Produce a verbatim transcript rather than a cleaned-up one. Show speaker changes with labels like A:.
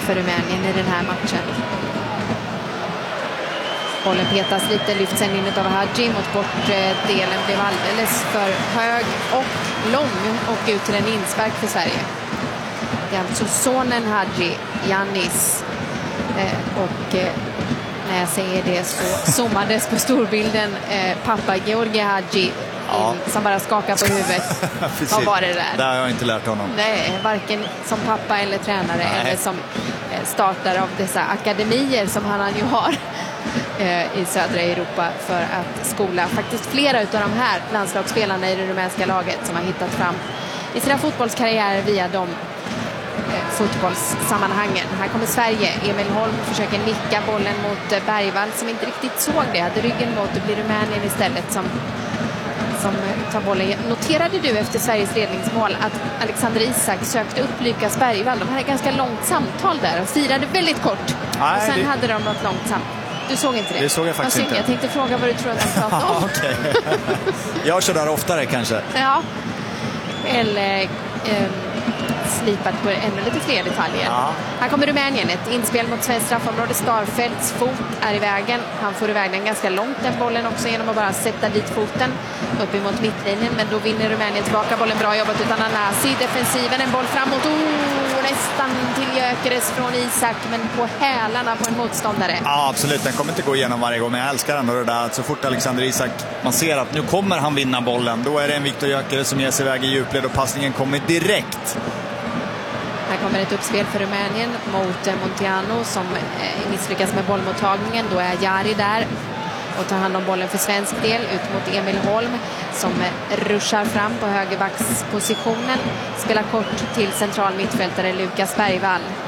A: för Rumänien i den här matchen. Bollen petas lite, lyfts sen in av Hadji mot bortdelen, blev alldeles för hög och lång och ut till en inspark för Sverige. Det är alltså sonen Hadji, Yannis. Eh, och eh, när jag säger det så zoomades på storbilden eh, pappa Georgi Hadji, ja, som bara skakar på huvudet. Vad var det där?
B: Det har jag inte lärt honom.
A: Nej, varken som pappa eller tränare. Nej. Eller som eh, startare av dessa akademier som han ju har i södra Europa för att skola faktiskt flera av de här landslagsspelarna i det rumänska laget som har hittat fram i sina fotbollskarriärer via de eh, fotbollssammanhangen. Här kommer Sverige. Emil Holm försöker nicka bollen mot Bergvall som inte riktigt såg det. Hade ryggen mot, det blir Rumänien istället som, som tar bollen. Noterade du efter Sveriges ledningsmål att Alexander Isak sökte upp Lukas Bergvall? De hade ett ganska långt samtal där och firade väldigt kort. Nej, och sen det... hade de något långt samtal. Du såg inte det?
B: Det såg jag faktiskt
A: jag
B: inte.
A: Jag tänkte fråga vad du tror att de pratade om.
B: Okej. Jag kör där oftare kanske.
A: Ja. Eller eh, slipat på ännu lite fler detaljer. Ja. Här kommer Rumänien. Ett inspel mot svensk straffområde. Starfelts fot är i vägen. Han får iväg den ganska långt, den bollen också, genom att bara sätta dit foten upp emot mittlinjen. Men då vinner Rumänien tillbaka bollen. Bra jobbat utan Anasi. Defensiven, en boll framåt. Oh, nästan till Gyökeres från Isak, men på hälarna på en motståndare.
B: Ja, absolut. Den kommer inte gå igenom varje gång, men jag älskar ändå det där att så fort Alexander Isak, man ser att nu kommer han vinna bollen, då är det en Viktor Gyökeres som ger sig iväg i djupled och passningen kommer direkt.
A: Här kommer ett uppspel för Rumänien mot Montiano som misslyckas med bollmottagningen. Då är Jari där och tar hand om bollen för svensk del ut mot Emil Holm som ruschar fram på högerbackspositionen. Spelar kort till central mittfältare Lukas Bergvall.